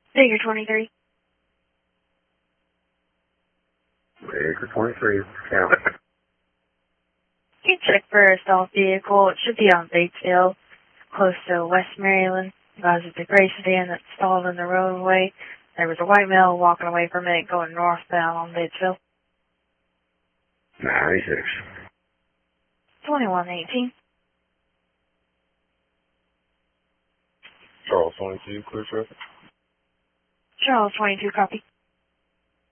Figure 23. Figure 23. Count. You check for a stalled vehicle. It should be on Batesville, close to West Maryland. Advise that the gray sedan that's stalled in the roadway. There was a white male walking away from it going northbound on Batesville. 96. 2118. Charles 22, clear traffic. Charles 22, copy.